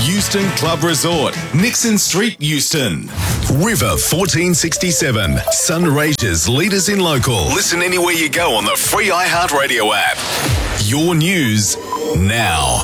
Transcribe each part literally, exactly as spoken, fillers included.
Euston Club Resort, Nixon Street, Euston. River fourteen sixty-seven, Sunraysia's leaders in local. Listen anywhere you go on the free iHeartRadio app. Your news now.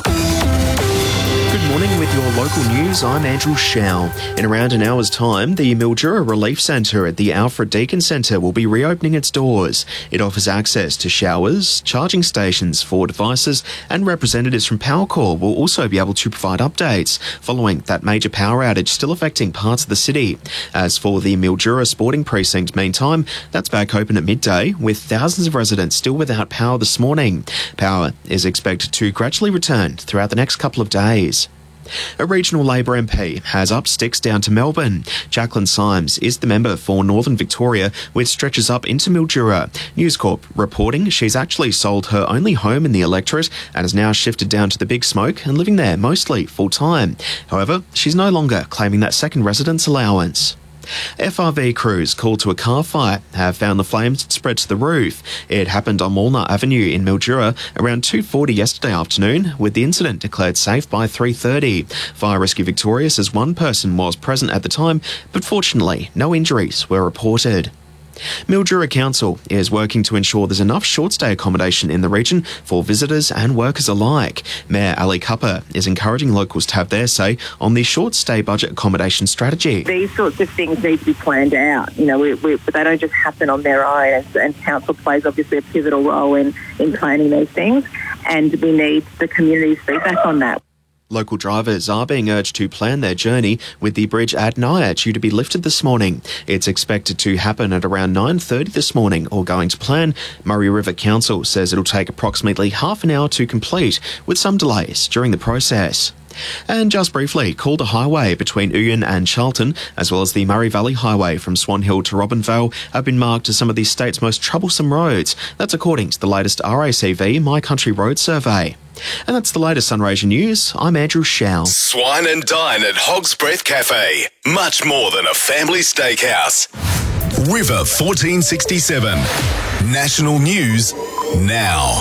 Good morning with your local news. I'm Andrew Shao. In around an hour's time, the Mildura Relief Centre at the Alfred Deakin Centre will be reopening its doors. It offers access to showers, charging stations for devices, and representatives from Powercorp will also be able to provide updates following that major power outage still affecting parts of the city. As for the Mildura Sporting Precinct, meantime, that's back open at midday, with thousands of residents still without power this morning. Power is expected to gradually return throughout the next couple of days. A regional Labor M P has up sticks down to Melbourne. Jacqueline Symes is the member for Northern Victoria, which stretches up into Mildura. News Corp reporting she's actually sold her only home in the electorate and has now shifted down to the Big Smoke and living there mostly full-time. However, she's no longer claiming that second residence allowance. F R V crews called to a car fire have found the flames spread to the roof. It happened on Walnut Avenue in Mildura around two forty yesterday afternoon, with the incident declared safe by three thirty. Fire Rescue Victoria says one person was present at the time, but fortunately no injuries were reported. Mildura Council is working to ensure there's enough short-stay accommodation in the region for visitors and workers alike. Mayor Ali Cupper is encouraging locals to have their say on the short-stay budget accommodation strategy. These sorts of things need to be planned out. You know, we, we, they don't just happen on their own, and, and council plays obviously a pivotal role in, in planning these things, and we need the community's feedback on that. Local drivers are being urged to plan their journey, with the bridge at Naya due to be lifted this morning. It's expected to happen at around nine thirty this morning, all going to plan. Murray River Council says it'll take approximately half an hour to complete, with some delays during the process. And just briefly, Calder Highway between Uyen and Charlton, as well as the Murray Valley Highway from Swan Hill to Robinvale, have been marked as some of the state's most troublesome roads. That's according to the latest R A C V My Country Road Survey. And that's the latest Sunraysia news. I'm Andrew Shao. Swine and dine at Hog's Breath Cafe. Much more than a family steakhouse. River fourteen sixty-seven. National news now.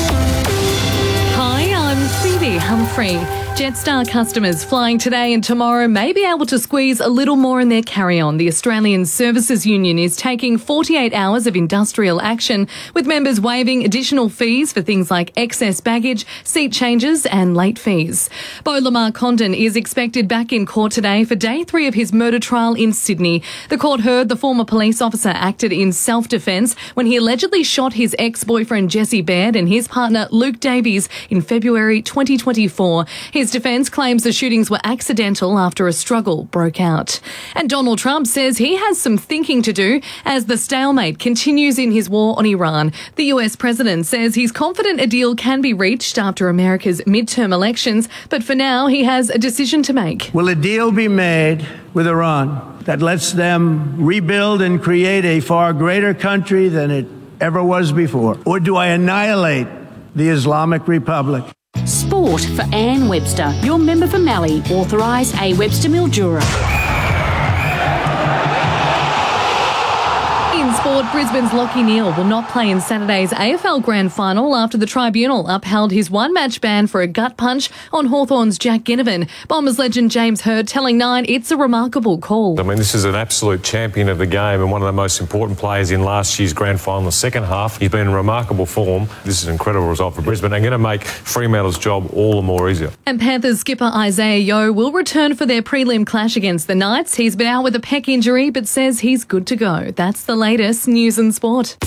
Hi, I'm Phoebe Humphrey. Jetstar customers flying today and tomorrow may be able to squeeze a little more in their carry-on. The Australian Services Union is taking forty-eight hours of industrial action, with members waiving additional fees for things like excess baggage, seat changes and late fees. Beau Lamar Condon is expected back in court today for day three of his murder trial in Sydney. The court heard the former police officer acted in self-defence when he allegedly shot his ex-boyfriend Jesse Baird and his partner Luke Davies in February twenty twenty-four. His defence claims the shootings were accidental after a struggle broke out. And Donald Trump says he has some thinking to do as the stalemate continues in his war on Iran. The U S president says he's confident a deal can be reached after America's midterm elections, but for now he has a decision to make. Will a deal be made with Iran that lets them rebuild and create a far greater country than it ever was before? Or do I annihilate the Islamic Republic? Sport for Anne Webster. Your member for Mallee. Authorise A. Webster Mildura. In sport, Brisbane's Lachie Neale will not play in Saturday's A F L Grand Final after the tribunal upheld his one-match ban for a gut punch on Hawthorn's Jack Ginnivan. Bombers legend James Hird telling Nine it's a remarkable call. I mean, this is an absolute champion of the game and one of the most important players in last year's Grand Final, the second half. He's been in remarkable form. This is an incredible result for Brisbane and going to make Fremantle's job all the more easier. And Panthers skipper Isaiah Yeo will return for their prelim clash against the Knights. He's been out with a pec injury but says he's good to go. That's the latest news and sport.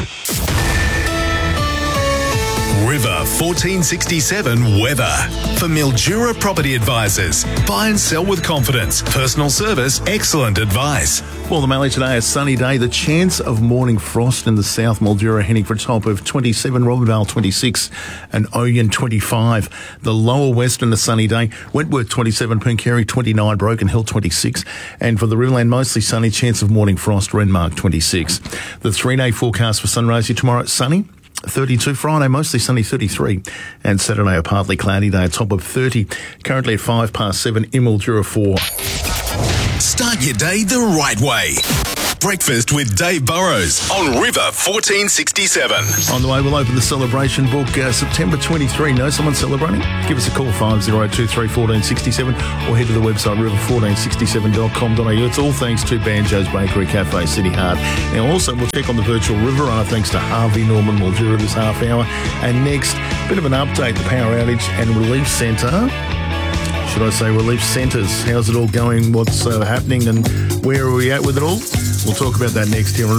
River fourteen sixty-seven weather. For Mildura Property Advisors. Buy and sell with confidence. Personal service, excellent advice. Well, the Mallee today, a sunny day. The chance of morning frost in the south. Mildura heading for a top of twenty-seven, Robinvale twenty-six and Oyen twenty-five. The lower western, a sunny day. Wentworth twenty-seven, Pooncarie twenty-nine, Broken Hill twenty-six. And for the Riverland, mostly sunny, chance of morning frost, Renmark twenty-six. The three-day forecast for Sunraysia tomorrow, sunny. thirty-two, Friday mostly sunny, thirty-three, and Saturday a partly cloudy day, a top of thirty. Currently at five past seven in Mildura four. Start your day the right way. Breakfast with Dave Burrows on River fourteen sixty-seven. On the way, we'll open the celebration book uh, September twenty-third. Know someone celebrating? Give us a call, five oh eight two three, one four six seven, or head to the website river fourteen sixty-seven dot com dot a u. It's all thanks to Banjo's Bakery Cafe, City Hard. Now, also, we'll check on the virtual river runner thanks to Harvey Norman Mildura this half hour. And next, a bit of an update, the power outage and relief centre. Should I say relief centres? How's it all going? What's uh, happening and where are we at with it all? We'll talk about that next here on